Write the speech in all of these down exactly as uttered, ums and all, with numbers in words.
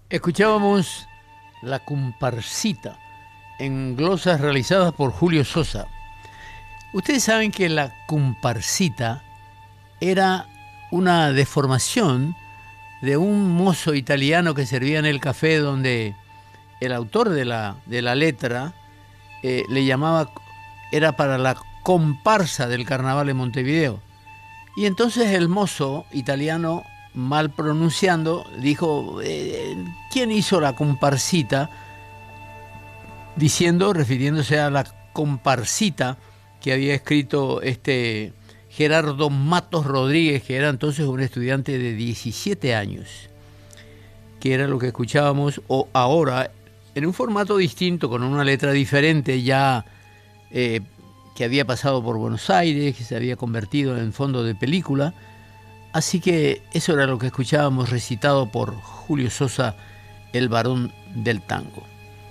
Escuchábamos La Comparsita en glosas realizadas por Julio Sosa. Ustedes saben que la comparsita era una deformación de un mozo italiano que servía en el café, donde el autor de la, de la letra eh, le llamaba, era para la comparsa del carnaval en Montevideo. Y entonces el mozo italiano, mal pronunciando, dijo, eh, ¿quién hizo la comparsita? Diciendo, refiriéndose a la comparsita que había escrito este Gerardo Matos Rodríguez, que era entonces un estudiante de diecisiete años, que era lo que escuchábamos, o ahora en un formato distinto, con una letra diferente, ya eh, que había pasado por Buenos Aires, que se había convertido en fondo de película. Así que eso era lo que escuchábamos recitado por Julio Sosa, el varón del tango.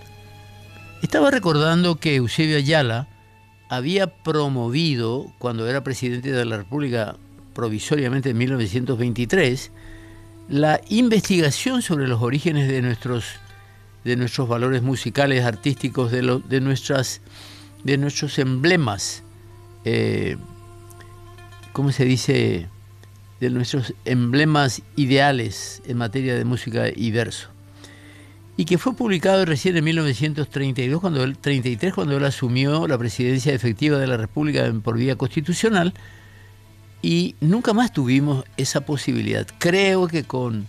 Estaba recordando que Eusebio Ayala había promovido, cuando era presidente de la República provisoriamente en mil novecientos veintitrés, la investigación sobre los orígenes de nuestros, de nuestros valores musicales, artísticos, de, lo, de, nuestras, de nuestros emblemas, eh, ¿cómo se dice?, de nuestros emblemas ideales en materia de música y verso. Y que fue publicado recién en mil novecientos treinta y dos, cuando él, treinta y tres, cuando él asumió la presidencia efectiva de la República por vía constitucional, y nunca más tuvimos esa posibilidad. Creo que con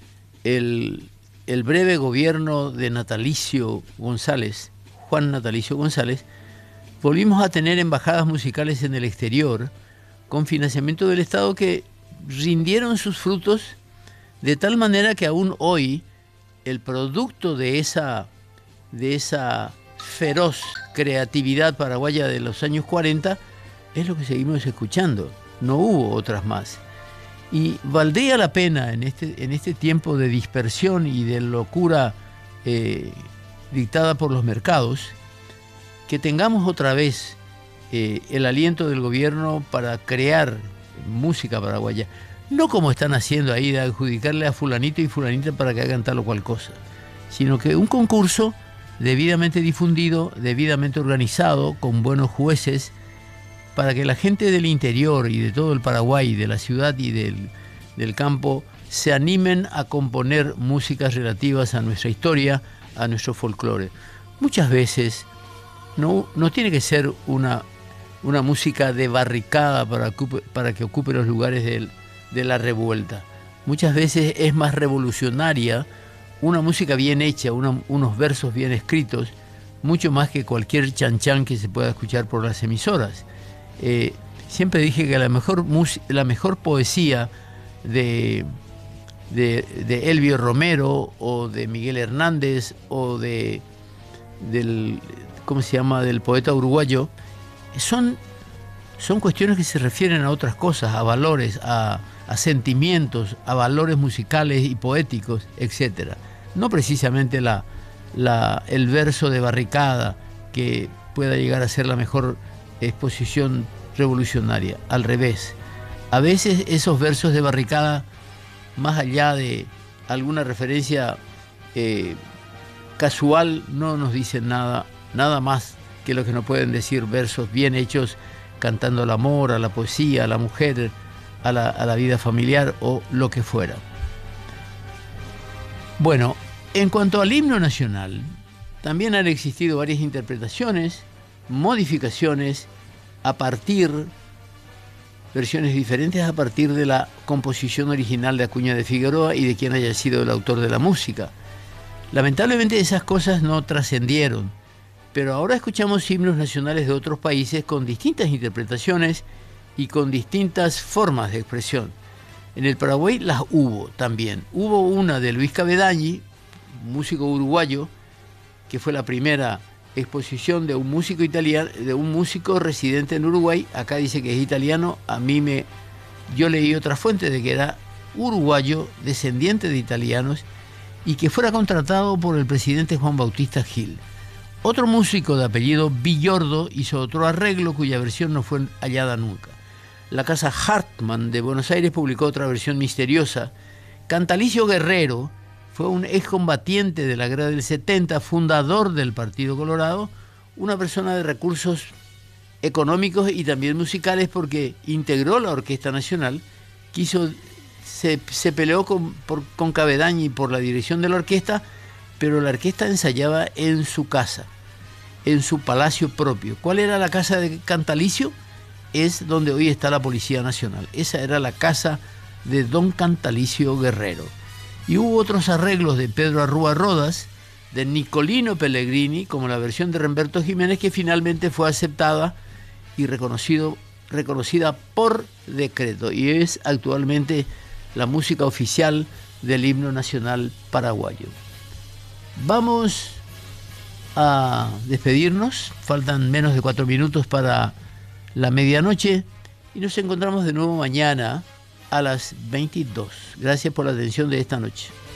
el, el breve gobierno de Natalicio González, Juan Natalicio González, volvimos a tener embajadas musicales en el exterior con financiamiento del Estado que rindieron sus frutos de tal manera que aún hoy el producto de esa, de esa feroz creatividad paraguaya de los años cuarenta es lo que seguimos escuchando. No hubo otras más. Y valdría la pena en este, en este tiempo de dispersión y de locura eh, dictada por los mercados, que tengamos otra vez eh, el aliento del gobierno para crear música paraguaya. No como están haciendo ahí de adjudicarle a fulanito y fulanita para que hagan tal o cual cosa, sino que un concurso debidamente difundido, debidamente organizado, con buenos jueces, para que la gente del interior y de todo el Paraguay, de la ciudad y del, del campo, se animen a componer músicas relativas a nuestra historia, a nuestro folclore. Muchas veces no, no tiene que ser una, una música de barricada para, ocupe, para que ocupe los lugares del de la revuelta. Muchas veces es más revolucionaria una música bien hecha, una, unos versos bien escritos, mucho más que cualquier chanchan que se pueda escuchar por las emisoras. Eh, siempre dije que la mejor, la mejor poesía de, de, de Elvio Romero o de Miguel Hernández o de del, ¿cómo se llama?, del poeta uruguayo, son, son cuestiones que se refieren a otras cosas, a valores, a a sentimientos, a valores musicales y poéticos, etcétera. No precisamente la, la, el verso de barricada que pueda llegar a ser la mejor exposición revolucionaria. Al revés, a veces esos versos de barricada, más allá de alguna referencia eh, casual, no nos dicen nada, nada más que lo que nos pueden decir versos bien hechos, cantando al amor, a la poesía, a la mujer, A la, a la vida familiar o lo que fuera. Bueno, en cuanto al himno nacional, también han existido varias interpretaciones, modificaciones, a partir, versiones diferentes a partir de la composición original de Acuña de Figueroa y de quien haya sido el autor de la música. Lamentablemente esas cosas no trascendieron, pero ahora escuchamos himnos nacionales de otros países con distintas interpretaciones y con distintas formas de expresión. En el Paraguay las hubo también. Hubo una de Luis Cavedañi, músico uruguayo, que fue la primera exposición de un músico italiano, de un músico residente en Uruguay. Acá dice que es italiano. A mí me, yo leí otra fuente de que era uruguayo, descendiente de italianos, y que fuera contratado por el presidente Juan Bautista Gil. Otro músico de apellido Villordo hizo otro arreglo cuya versión no fue hallada nunca. La casa Hartmann de Buenos Aires publicó otra versión misteriosa. Cantalicio Guerrero fue un excombatiente de la guerra del setenta, fundador del Partido Colorado, una persona de recursos económicos y también musicales, porque integró la Orquesta Nacional, quiso, se, se peleó con, por, con Cabedañi por la dirección de la orquesta, pero la orquesta ensayaba en su casa, en su palacio propio. ¿Cuál era la casa de Cantalicio? Es donde hoy está la Policía Nacional. Esa era la casa de don Cantalicio Guerrero. Y hubo otros arreglos de Pedro Arrúa Rodas, de Nicolino Pellegrini, como la versión de Remberto Jiménez, que finalmente fue aceptada y reconocido, reconocida por decreto, y es actualmente la música oficial del himno nacional paraguayo. Vamos a despedirnos, faltan menos de cuatro minutos para la medianoche y nos encontramos de nuevo mañana a las veintidós. Gracias por la atención de esta noche.